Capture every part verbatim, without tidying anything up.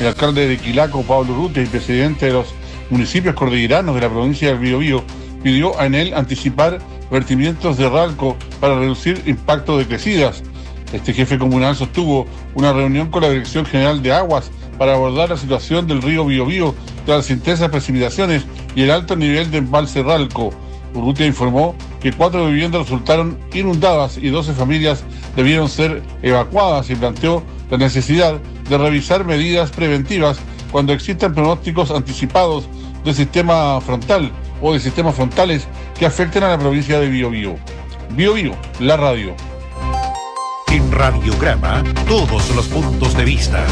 El alcalde de Quilaco, Pablo Urrutia, y presidente de los municipios cordilleranos de la provincia del Biobío, pidió a Enel anticipar vertimientos de Ralco para reducir impacto de crecidas. Este jefe comunal sostuvo una reunión con la Dirección General de Aguas para abordar la situación del río Biobío tras las intensas precipitaciones y el alto nivel de embalse Ralco. Urrutia informó que cuatro viviendas resultaron inundadas y doce familias debieron ser evacuadas y planteó la necesidad de revisar medidas preventivas cuando existan pronósticos anticipados del sistema frontal o de sistemas frontales que afecten a la provincia de Biobío. Biobío, la radio. En Radiograma, todos los puntos de vista.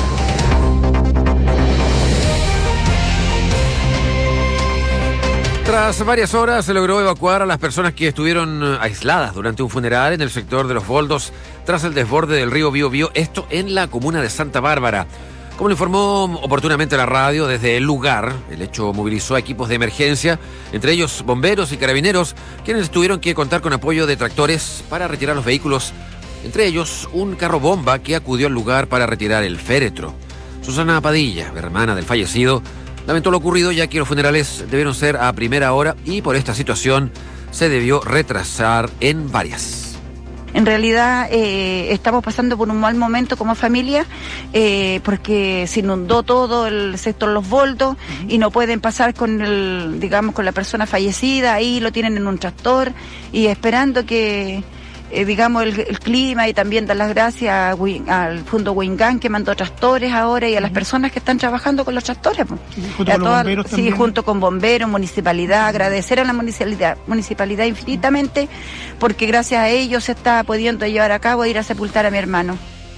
Tras varias horas se logró evacuar a las personas que estuvieron aisladas durante un funeral en el sector de Los Boldos tras el desborde del río Biobío, esto en la comuna de Santa Bárbara. Como lo informó oportunamente la radio, desde el lugar, el hecho movilizó a equipos de emergencia, entre ellos bomberos y carabineros, quienes tuvieron que contar con apoyo de tractores para retirar los vehículos, entre ellos un carro bomba que acudió al lugar para retirar el féretro. Susana Padilla, hermana del fallecido, lamentó lo ocurrido ya que los funerales debieron ser a primera hora y por esta situación se debió retrasar en varias. En realidad eh, estamos pasando por un mal momento como familia eh, porque se inundó todo el sector Los Boldos y no pueden pasar con el, digamos, con la persona fallecida, ahí lo tienen en un tractor y esperando que Eh, digamos, el, el clima, y también dar las gracias a, al Fondo Huingán que mandó tractores ahora y a las personas que están trabajando con los tractores. Pues. Junto con los bomberos sí, también. junto con bomberos, municipalidad, agradecer a la municipalidad, municipalidad infinitamente porque gracias a ellos se está pudiendo llevar a cabo ir a sepultar a mi hermano.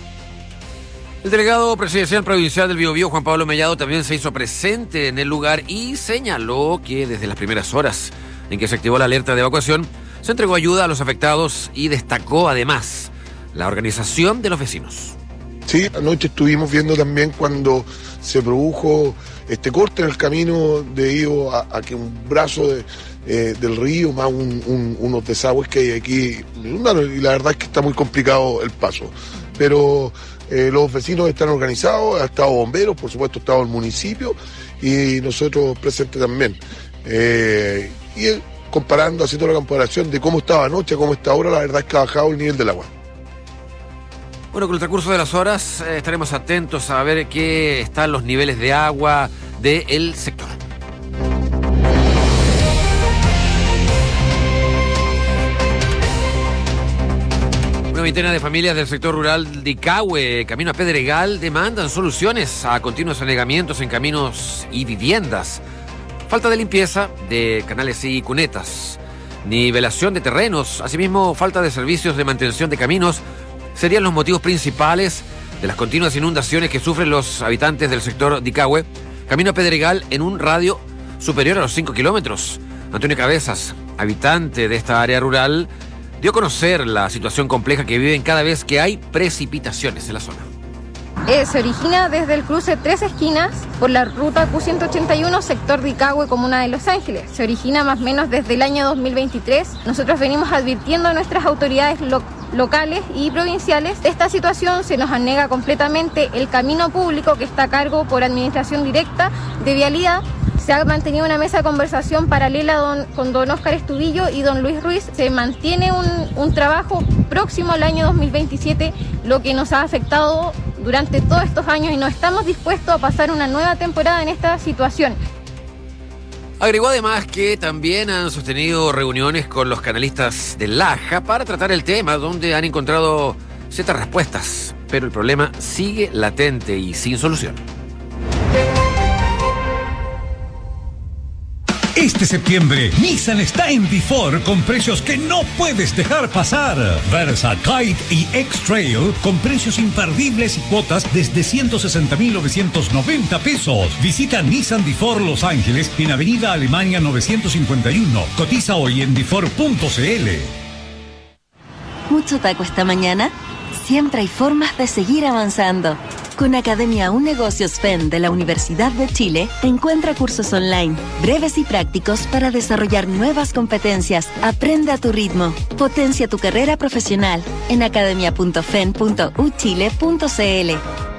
El delegado presidencial provincial del Biobío, Juan Pablo Mellado, también se hizo presente en el lugar y señaló que desde las primeras horas en que se activó la alerta de evacuación, se entregó ayuda a los afectados y destacó además la organización de los vecinos. Sí, anoche estuvimos viendo también cuando se produjo este corte en el camino debido a, a que un brazo de, eh, del río más un, un, unos desagües que hay aquí, y la verdad es que está muy complicado el paso. Pero eh, los vecinos están organizados, ha estado bomberos, por supuesto ha estado el municipio y nosotros presentes también. Eh, y el, comparando, haciendo la comparación de cómo estaba anoche, cómo está ahora, la verdad es que ha bajado el nivel del agua. Bueno, con el transcurso de las horas eh, estaremos atentos a ver qué están los niveles de agua del sector. Una veintena de familias del sector rural de Icahue, camino a Pedregal, demandan soluciones a continuos anegamientos en caminos y viviendas. Falta de limpieza de canales y cunetas, nivelación de terrenos, asimismo falta de servicios de mantención de caminos, serían los motivos principales de las continuas inundaciones que sufren los habitantes del sector de Icahue, camino a Pedregal en un radio superior a los cinco kilómetros. Antonio Cabezas, habitante de esta área rural, dio a conocer la situación compleja que viven cada vez que hay precipitaciones en la zona. Eh, se origina desde el cruce Tres Esquinas por la ruta Q ciento ochenta y uno, sector de Icahue, comuna de Los Ángeles. Se origina más o menos desde el año dos mil veintitrés. Nosotros venimos advirtiendo a nuestras autoridades lo locales y provinciales. Esta situación se nos anega completamente el camino público que está a cargo por administración directa de Vialidad. Se ha mantenido una mesa de conversación paralela don, con don Óscar Estudillo y don Luis Ruiz. Se mantiene un, un trabajo próximo al año dos mil veintisiete, lo que nos ha afectado durante todos estos años y no estamos dispuestos a pasar una nueva temporada en esta situación. Agregó además que también han sostenido reuniones con los canalistas de Laja para tratar el tema, donde han encontrado ciertas respuestas, pero el problema sigue latente y sin solución. Este septiembre, Nissan está en Bifor con precios que no puedes dejar pasar. Versa, Kite y X-Trail con precios imperdibles y cuotas desde ciento sesenta mil novecientos noventa pesos. Visita Nissan Bifor Los Ángeles en Avenida Alemania novecientos cincuenta y uno. Cotiza hoy en bifor punto c l. ¿Mucho taco esta mañana? Siempre hay formas de seguir avanzando. Con Academia Un Negocios F E N de la Universidad de Chile, encuentra cursos online, breves y prácticos para desarrollar nuevas competencias. Aprende a tu ritmo. Potencia tu carrera profesional en academia punto f e n punto u chile punto c l.